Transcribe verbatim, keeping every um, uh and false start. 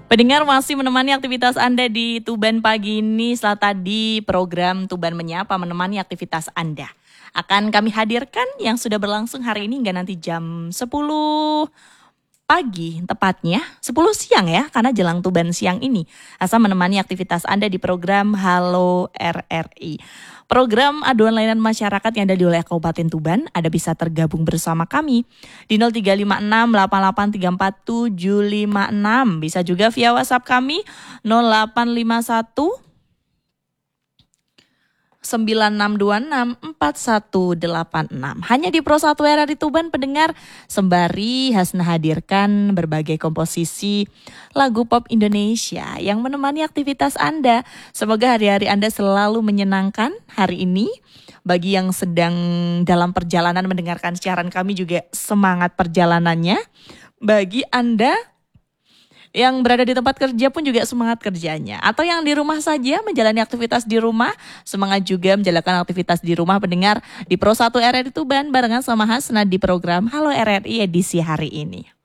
Pendengar masih menemani aktivitas Anda di Tuban pagi ini. Setelah tadi program Tuban Menyapa menemani aktivitas Anda. Akan kami hadirkan yang sudah berlangsung hari ini hingga nanti jam sepuluh pagi tepatnya, sepuluh siang ya, karena jelang Tuban siang ini. Asal menemani aktivitas Anda di program Halo R R I. Program aduan layanan masyarakat yang ada di wilayah Kabupaten Tuban, Anda bisa tergabung bersama kami di nol tiga lima enam delapan delapan tiga empat tujuh lima enam. Bisa juga via WhatsApp kami nol delapan lima satu sembilan enam dua enam empat satu delapan enam. Hanya di Pro satu R R I Tuban, pendengar, sembari Hasna hadirkan berbagai komposisi lagu pop Indonesia yang menemani aktivitas Anda. Semoga hari-hari Anda selalu menyenangkan hari ini. Bagi yang sedang dalam perjalanan mendengarkan siaran kami juga semangat perjalanannya. Bagi Anda yang berada di tempat kerja pun juga semangat kerjanya. Atau yang di rumah saja menjalani aktivitas di rumah, semangat juga menjalankan aktivitas di rumah, pendengar di Pro satu R R I Tuban barengan sama Hasna di program Halo R R I edisi hari ini.